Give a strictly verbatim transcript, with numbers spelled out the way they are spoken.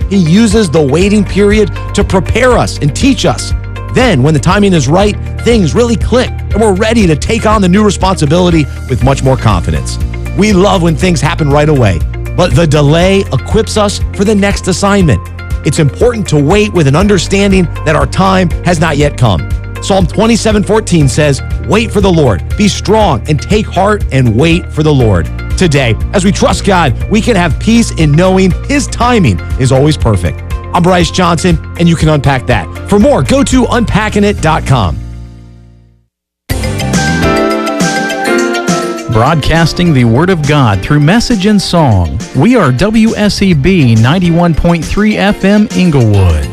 He uses the waiting period to prepare us and teach us. Then, when the timing is right, things really click, and we're ready to take on the new responsibility with much more confidence. We love when things happen right away, but the delay equips us for the next assignment. It's important to wait with an understanding that our time has not yet come. Psalm twenty-seven fourteen says, "Wait for the Lord, be strong, and take heart and wait for the Lord." Today, as we trust God, we can have peace in knowing His timing is always perfect. I'm Bryce Johnson, and you can unpack that. For more, go to unpacking it dot com. Broadcasting the Word of God through message and song. We are W S E B ninety-one point three F M Inglewood.